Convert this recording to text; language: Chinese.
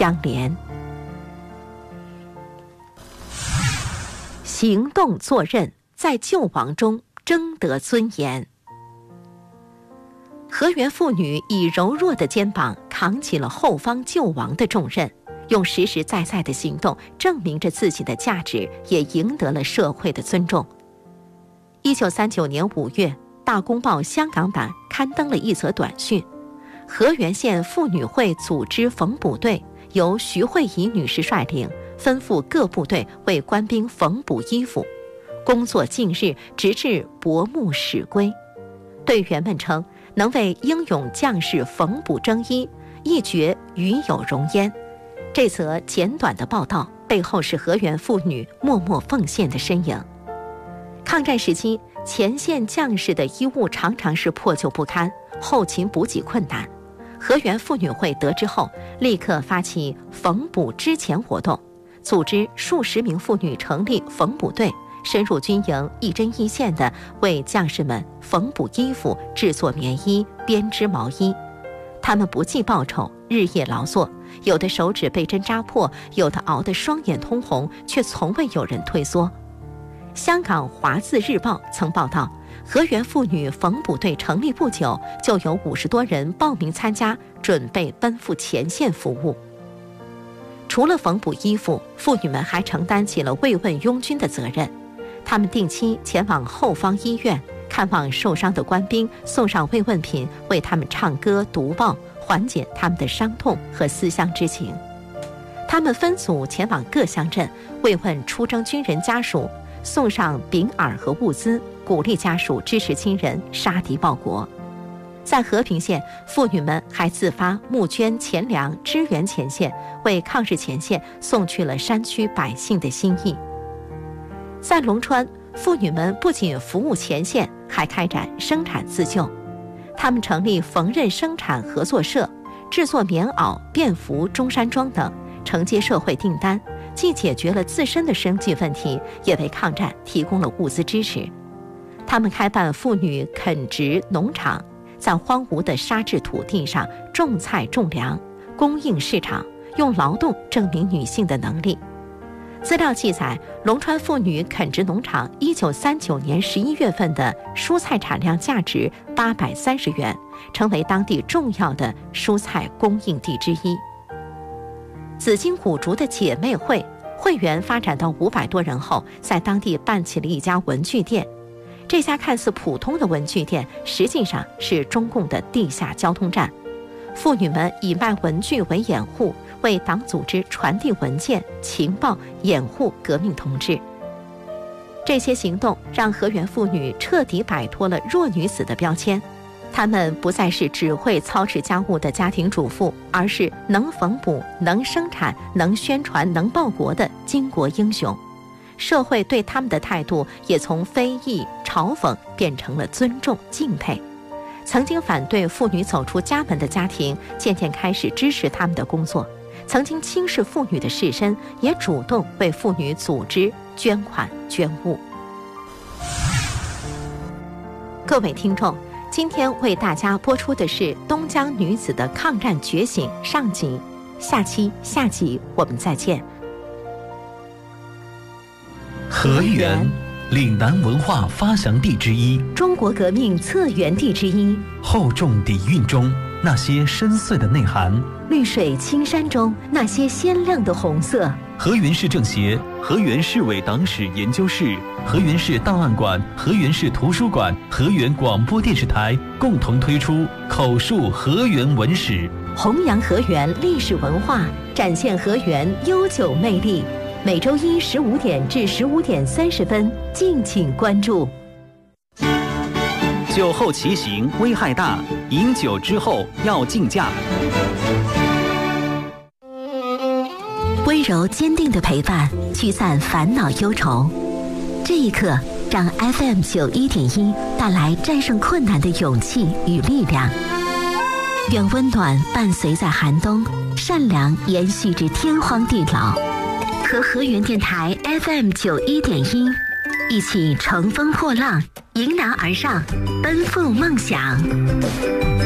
相连。行动做任，在救亡中争得尊严。河源妇女以柔弱的肩膀扛起了后方救亡的重任，用实实在在的行动证明着自己的价值，也赢得了社会的尊重。1939年5月，《大公报》香港版刊登了一则短讯：河源县妇女会组织缝补队，由徐慧仪女士率领，吩咐各部队为官兵缝补衣服，工作近日，直至薄暮始归。队员们称，能为英勇将士缝补征衣，一绝与有荣焉。这则简短的报道背后是河源妇女默默奉献的身影。抗战时期，前线将士的衣物常常是破旧不堪，后勤补给困难。河源妇女会得知后，立刻发起缝补支钱活动，组织数十名妇女成立缝补队，深入军营，一针一线地为将士们缝补衣服、制作棉衣、编织毛衣。他们不计报酬，日夜劳作，有的手指被针扎破，有的熬得双眼通红，却从未有人退缩。香港华字日报曾报道，河源妇女缝补队成立不久，就有50多人报名参加，准备奔赴前线服务。除了缝补衣服，妇女们还承担起了慰问拥军的责任。她们定期前往后方医院看望受伤的官兵，送上慰问品，为他们唱歌读报，缓解他们的伤痛和思乡之情。他们分组前往各乡镇，慰问出征军人家属，送上饼饵和物资，鼓励家属支持亲人杀敌报国。在和平县，妇女们还自发募捐钱粮，支援前线，为抗日前线送去了山区百姓的心意。在龙川，妇女们不仅服务前线，还开展生产自救。她们成立缝纫生产合作社，制作棉袄、便服、中山装等，承接社会订单，既解决了自身的生计问题，也为抗战提供了物资支持。她们开办妇女垦殖农场，在荒芜的沙质土地上种菜种粮，供应市场，用劳动证明女性的能力。资料记载，龙川妇女垦殖农场1939年11月份的蔬菜产量价值830元，成为当地重要的蔬菜供应地之一。紫金古竹的姐妹会会员发展到500多人后，在当地办起了一家文具店。这家看似普通的文具店，实际上是中共的地下交通站。妇女们以卖文具为掩护，为党组织传递文件、情报，掩护革命同志。这些行动让河源妇女彻底摆脱了弱女子的标签，她们不再是只会操持家务的家庭主妇，而是能缝补、能生产、能宣传、能报国的巾帼英雄。社会对他们的态度也从非议、嘲讽变成了尊重、敬佩。曾经反对妇女走出家门的家庭，渐渐开始支持他们的工作；曾经轻视妇女的士绅，也主动为妇女组织捐款捐物。各位听众，今天为大家播出的是东江女子的抗战觉醒上集，下集我们再见。 河源，岭南文化发祥地之一， 中国革命策源地之一， 厚重底蕴中那些深邃的内涵， 绿水青山中那些鲜亮的红色。 河源市政协、河源市委党史研究室、河源市档案馆、河源市图书馆、河源广播电视台共同推出口述河源文史， 弘扬河源历史文化，展现河源悠久魅力。每周一15点至15点30分，敬请关注。 酒后骑行危害大，饮酒之后要禁驾。 温柔坚定的陪伴，驱散烦恼忧愁。这一刻，让 FM 91.1带来战胜困难的勇气与力量。愿温暖伴随在寒冬，善良延续至天荒地老。和河源电台 FM 91.1一起乘风破浪，迎难而上，奔赴梦想。